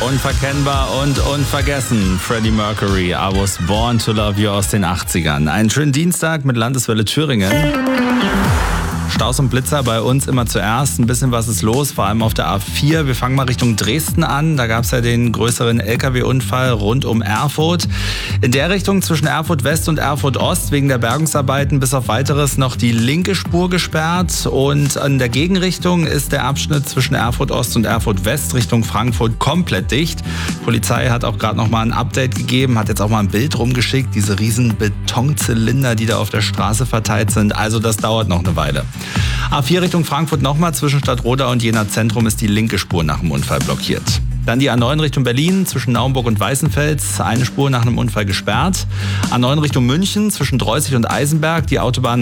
Unverkennbar und unvergessen. Freddie Mercury, I Was Born to Love You aus den 80ern. Einen schönen Dienstag mit Landeswelle Thüringen. Staus und Blitzer bei uns immer zuerst. Ein bisschen was ist los, vor allem auf der A4. Wir fangen mal Richtung Dresden an. Da gab es ja den größeren LKW-Unfall rund um Erfurt. In der Richtung zwischen Erfurt West und Erfurt Ost wegen der Bergungsarbeiten bis auf weiteres noch die linke Spur gesperrt. Und in der Gegenrichtung ist der Abschnitt zwischen Erfurt Ost und Erfurt West Richtung Frankfurt komplett dicht. Die Polizei hat auch gerade noch mal ein Update gegeben, hat jetzt auch mal ein Bild rumgeschickt. Diese riesen Betonzylinder, die da auf der Straße verteilt sind. Also das dauert noch eine Weile. A4 Richtung Frankfurt nochmal, zwischen Stadtroda und Jena Zentrum ist die linke Spur nach dem Unfall blockiert. Dann die A9 Richtung Berlin, zwischen Naumburg und Weißenfels, eine Spur nach einem Unfall gesperrt. A9 Richtung München, zwischen Dreuzig und Eisenberg, die Autobahn